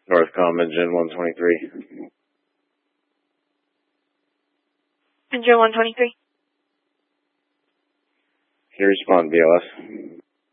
Northcom engine 123. Engine 123. Can you respond BLS?